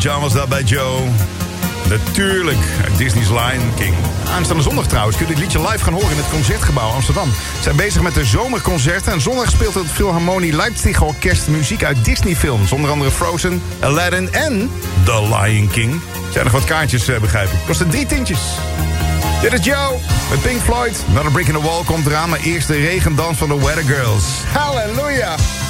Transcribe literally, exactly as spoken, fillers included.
John was dat bij Joe. Natuurlijk, Disney's Lion King. Aanstaande zondag trouwens kun je dit liedje live gaan horen in het Concertgebouw Amsterdam. Ze zijn bezig met de zomerconcerten en zondag speelt het Philharmonie Leipzig Orkest muziek uit Disney-films. Onder andere Frozen, Aladdin en The Lion King. Er zijn nog wat kaartjes, begrijp ik. Kosten drie tientjes. Dit is Joe met Pink Floyd. Another Brick in the Wall komt eraan, maar eerst de regendans van de Weather Girls. Halleluja!